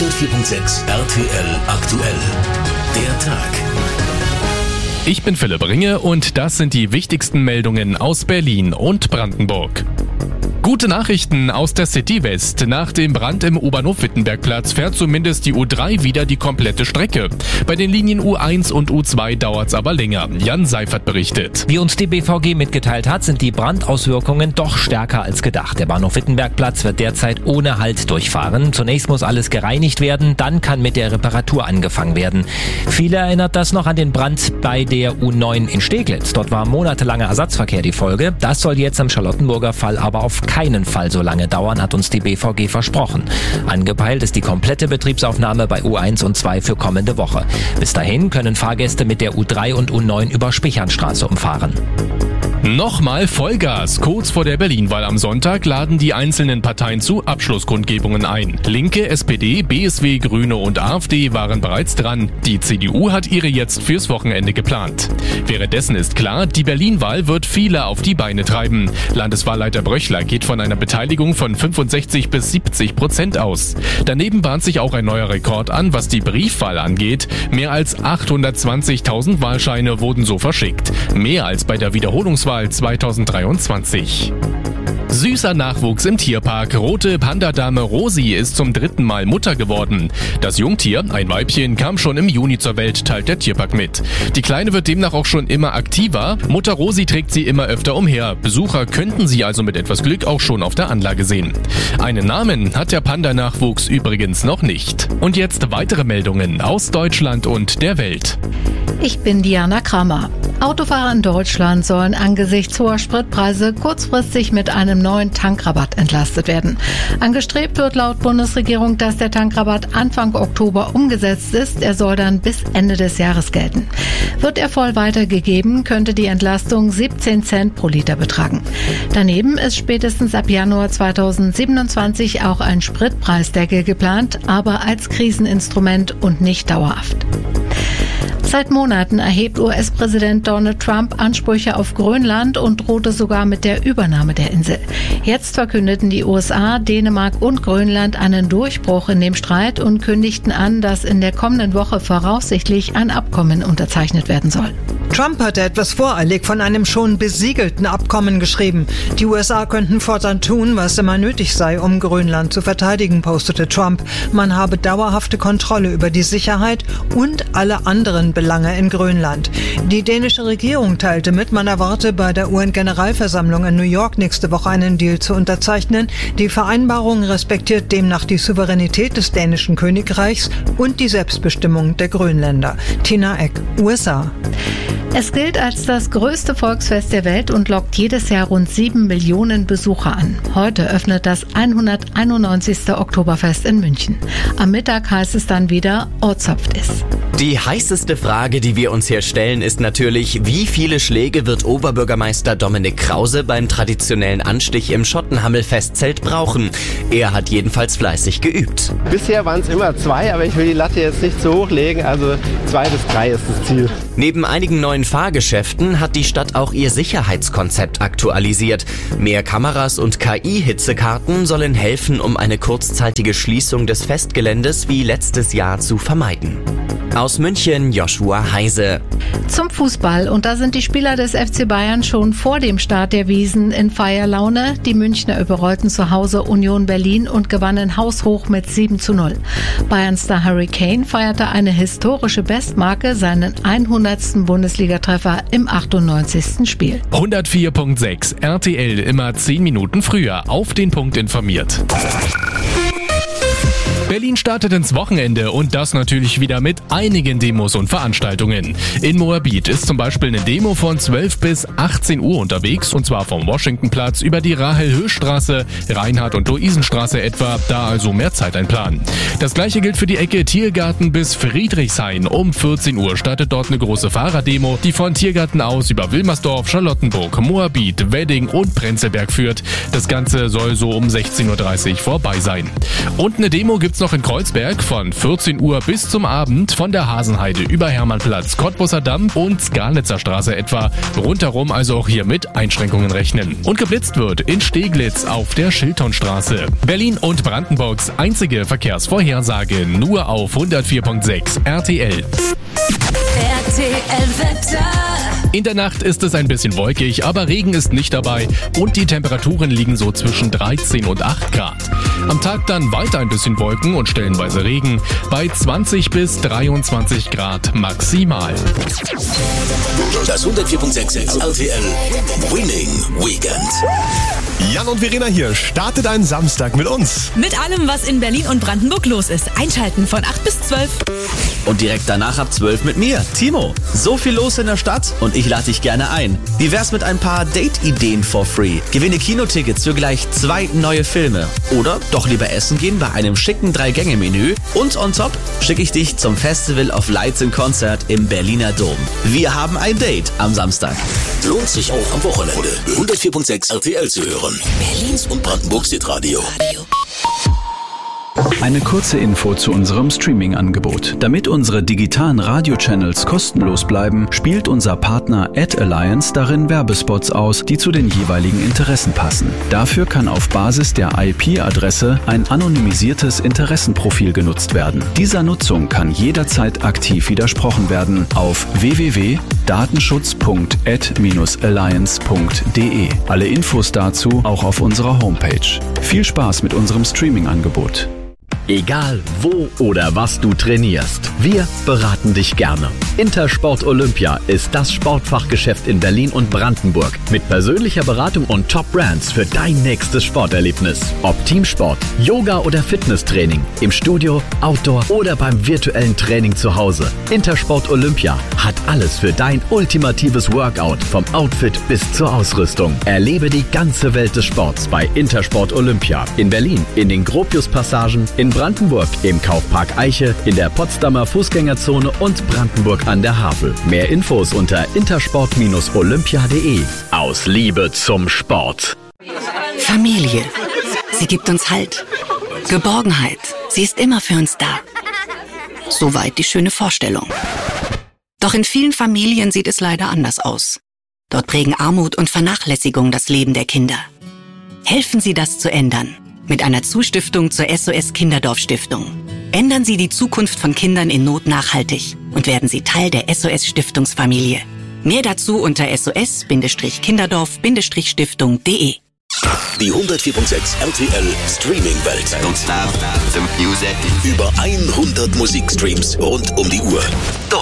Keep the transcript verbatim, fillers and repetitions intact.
hundertvier Komma sechs R T L aktuell. Der Tag. Ich bin Philipp Ringe und das sind die wichtigsten Meldungen aus Berlin und Brandenburg. Gute Nachrichten aus der City West. Nach dem Brand im U-Bahnhof-Wittenbergplatz fährt zumindest die U drei wieder die komplette Strecke. Bei den Linien U eins und U zwei dauert's aber länger. Jan Seifert berichtet. Wie uns die B V G mitgeteilt hat, sind die Brandauswirkungen doch stärker als gedacht. Der Bahnhof Wittenbergplatz wird derzeit ohne Halt durchfahren. Zunächst muss alles gereinigt werden, dann kann mit der Reparatur angefangen werden. Viele erinnert das noch an den Brand bei der U neun in Steglitz. Dort war monatelanger Ersatzverkehr die Folge. Das soll jetzt am Charlottenburger Fall aber auf keinen Fall so lange dauern, hat uns die B V G versprochen. Angepeilt ist die komplette Betriebsaufnahme bei U eins und zwei für kommende Woche. Bis dahin können Fahrgäste mit der U drei und U neun über Spichernstraße umfahren. Nochmal Vollgas. Kurz vor der Berlin-Wahl am Sonntag laden die einzelnen Parteien zu Abschlusskundgebungen ein. Linke, S P D, B S W, Grüne und AfD waren bereits dran. Die C D U hat ihre jetzt fürs Wochenende geplant. Währenddessen ist klar, die Berlin-Wahl wird viele auf die Beine treiben. Landeswahlleiter Bröchler geht von einer Beteiligung von fünfundsechzig bis siebzig Prozent aus. Daneben bahnt sich auch ein neuer Rekord an, was die Briefwahl angeht. Mehr als achthundertzwanzigtausend Wahlscheine wurden so verschickt. Mehr als bei der Wiederholungswahl zweitausenddreiundzwanzig. Süßer Nachwuchs im Tierpark. Rote Pandadame Rosi ist zum dritten Mal Mutter geworden. Das Jungtier, ein Weibchen, kam schon im Juni zur Welt, teilt der Tierpark mit. Die Kleine wird demnach auch schon immer aktiver. Mutter Rosi trägt sie immer öfter umher. Besucher könnten sie also mit etwas Glück auch schon auf der Anlage sehen. Einen Namen hat der Panda-Nachwuchs übrigens noch nicht. Und jetzt weitere Meldungen aus Deutschland und der Welt. Ich bin Diana Kramer. Autofahrer in Deutschland sollen angesichts hoher Spritpreise kurzfristig mit einem neuen Tankrabatt entlastet werden. Angestrebt wird laut Bundesregierung, dass der Tankrabatt Anfang Oktober umgesetzt ist. Er soll dann bis Ende des Jahres gelten. Wird er voll weitergegeben, könnte die Entlastung siebzehn Cent pro Liter betragen. Daneben ist spätestens ab Januar zweitausendsiebenundzwanzig auch ein Spritpreisdeckel geplant, aber als Kriseninstrument und nicht dauerhaft. Seit Monaten erhebt U S-Präsident Donald Trump Ansprüche auf Grönland und drohte sogar mit der Übernahme der Insel. Jetzt verkündeten die U S A, Dänemark und Grönland einen Durchbruch in dem Streit und kündigten an, dass in der kommenden Woche voraussichtlich ein Abkommen unterzeichnet werden soll. Trump hatte etwas voreilig von einem schon besiegelten Abkommen geschrieben. Die U S A könnten fortan tun, was immer nötig sei, um Grönland zu verteidigen, postete Trump. Man habe dauerhafte Kontrolle über die Sicherheit und alle anderen Belange in Grönland. Die dänische Regierung teilte mit, man erwarte bei der U N-Generalversammlung in New York nächste Woche einen Deal zu unterzeichnen. Die Vereinbarung respektiert demnach die Souveränität des dänischen Königreichs und die Selbstbestimmung der Grönländer. Tina Eck, U S A. Es gilt als das größte Volksfest der Welt und lockt jedes Jahr rund sieben Millionen Besucher an. Heute öffnet das hunderteinundneunzigste Oktoberfest in München. Am Mittag heißt es dann wieder Ozapft ist. Die heißeste Frage, die wir uns hier stellen, ist natürlich, wie viele Schläge wird Oberbürgermeister Dominik Krause beim traditionellen Anstich im Schottenhammel-Festzelt brauchen? Er hat jedenfalls fleißig geübt. Bisher waren es immer zwei, aber ich will die Latte jetzt nicht so hochlegen, also zwei bis drei ist das Ziel. Neben einigen neuen Fahrgeschäften hat die Stadt auch ihr Sicherheitskonzept aktualisiert. Mehr Kameras und K I-Hitzekarten sollen helfen, um eine kurzzeitige Schließung des Festgeländes wie letztes Jahr zu vermeiden. Aus München, Joshua Heise. Zum Fußball. Und da sind die Spieler des F C Bayern schon vor dem Start der Wiesn in Feierlaune. Die Münchner überrollten zu Hause Union Berlin und gewannen haushoch mit sieben zu null. Bayern-Star Harry Kane feierte eine historische Bestmarke, seinen hundertsten Bundesligatreffer im achtundneunzigsten Spiel. hundertvier Komma sechs R T L, immer zehn Minuten früher, auf den Punkt informiert. Berlin startet ins Wochenende und das natürlich wieder mit einigen Demos und Veranstaltungen. In Moabit ist zum Beispiel eine Demo von zwölf bis achtzehn Uhr unterwegs, und zwar vom Washingtonplatz über die Rahel-Höß-Straße, Reinhard- und Luisenstraße etwa, da also mehr Zeit einplanen. Das gleiche gilt für die Ecke Tiergarten bis Friedrichshain. Um vierzehn Uhr startet dort eine große Fahrraddemo, die von Tiergarten aus über Wilmersdorf, Charlottenburg, Moabit, Wedding und Prenzlberg führt. Das Ganze soll so um sechzehn Uhr dreißig vorbei sein. Und eine Demo gibt gibt's noch in Kreuzberg von vierzehn Uhr bis zum Abend von der Hasenheide über Hermannplatz, Cottbusser Damm und Skalnitzer Straße etwa. Rundherum also auch hier mit Einschränkungen rechnen. Und geblitzt wird in Steglitz auf der Schiltonstraße. Berlin und Brandenburgs einzige Verkehrsvorhersage nur auf hundertvier Komma sechs R T L. R T L-Wetter. In der Nacht ist es ein bisschen wolkig, aber Regen ist nicht dabei und die Temperaturen liegen so zwischen dreizehn und acht Grad. Am Tag dann weiter ein bisschen Wolken und stellenweise Regen bei zwanzig bis dreiundzwanzig Grad maximal. Das hundertvier Komma sechs R T L Winning Weekend. Jan und Verena hier. Startet einen Samstag mit uns. Mit allem, was in Berlin und Brandenburg los ist. Einschalten von acht bis zwölf. Und direkt danach ab zwölf mit mir, Timo. So viel los in der Stadt und ich lade dich gerne ein. Wie wär's mit ein paar Date-Ideen for free? Gewinne Kinotickets für gleich zwei neue Filme. Oder doch lieber essen gehen bei einem schicken Drei-Gänge-Menü. Und on top schicke ich dich zum Festival of Lights in Concert im Berliner Dom. Wir haben ein Date am Samstag. Lohnt sich auch am Wochenende. hundertvier Komma sechs R T L zu hören. Berlins und Brandenburgs Hitradio. Eine kurze Info zu unserem Streaming-Angebot. Damit unsere digitalen Radio-Channels kostenlos bleiben, spielt unser Partner Ad Alliance darin Werbespots aus, die zu den jeweiligen Interessen passen. Dafür kann auf Basis der I P-Adresse ein anonymisiertes Interessenprofil genutzt werden. Dieser Nutzung kann jederzeit aktiv widersprochen werden auf w w w punkt datenschutz punkt ad alliance punkt de. Alle Infos dazu auch auf unserer Homepage. Viel Spaß mit unserem Streaming-Angebot. Egal wo oder was du trainierst, wir beraten dich gerne. Intersport Olympia ist das Sportfachgeschäft in Berlin und Brandenburg mit persönlicher Beratung und Top-Brands für dein nächstes Sporterlebnis. Ob Teamsport, Yoga oder Fitnesstraining, im Studio, Outdoor oder beim virtuellen Training zu Hause. Intersport Olympia hat alles für dein ultimatives Workout, vom Outfit bis zur Ausrüstung. Erlebe die ganze Welt des Sports bei Intersport Olympia in Berlin, in den Gropius-Passagen, in Brandenburg, im Kaufpark Eiche, in der Potsdamer Fußgängerzone und Brandenburg an der Havel. Mehr Infos unter intersport olympia punkt de. Aus Liebe zum Sport. Familie. Sie gibt uns Halt. Geborgenheit. Sie ist immer für uns da. Soweit die schöne Vorstellung. Doch in vielen Familien sieht es leider anders aus. Dort prägen Armut und Vernachlässigung das Leben der Kinder. Helfen Sie, das zu ändern. Mit einer Zustiftung zur S O S Kinderdorf Stiftung. Ändern Sie die Zukunft von Kindern in Not nachhaltig und werden Sie Teil der S O S Stiftungsfamilie. Mehr dazu unter s o s kinderdorf stiftung punkt de. Die hundertvier Komma sechs R T L Streaming-Welt. Über hundert Musikstreams rund um die Uhr.